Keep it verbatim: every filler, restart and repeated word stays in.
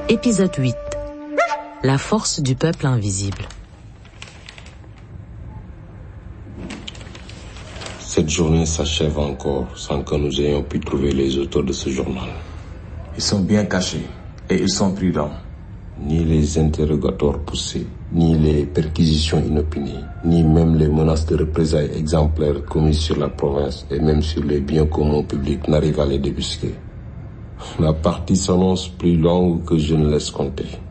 Épisode huit. La force du peuple invisible. Cette journée s'achève encore sans que nous ayons pu trouver les auteurs de ce journal. Ils sont bien cachés et ils sont prudents. Ni les interrogatoires poussés, ni les perquisitions inopinées, ni même les menaces de représailles exemplaires commises sur la province et même sur les biens communs publics n'arrivent à les débusquer. La partie s'annonce plus longue que je ne laisse compter.